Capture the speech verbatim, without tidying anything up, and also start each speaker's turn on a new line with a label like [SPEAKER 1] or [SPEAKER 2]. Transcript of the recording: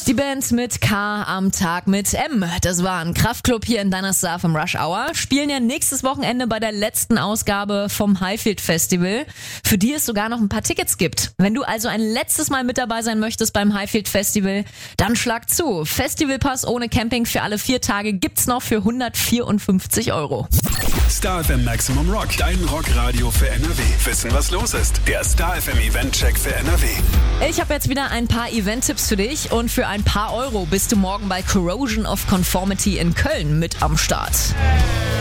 [SPEAKER 1] Die Band mit K am Tag mit M. Das war ein Kraftklub hier in deiner Star vom Rush Hour. Spielen ja nächstes Wochenende bei der letzten Ausgabe vom Highfield Festival, für die es sogar noch ein paar Tickets gibt. Wenn du also ein letztes Mal mit dabei sein möchtest beim Highfield Festival, dann schlag zu. Festivalpass ohne Camping für alle vier Tage gibt's noch für hundertvierundfünfzig Euro.
[SPEAKER 2] Star F M Maximum Rock, dein Rockradio für N R W. Wissen, was los ist? Der Star F M Event-Check für N R W.
[SPEAKER 1] Ich habe jetzt wieder ein paar Event-Tipps für dich und für ein paar Euro bist du morgen bei Corrosion of Conformity in Köln mit am Start.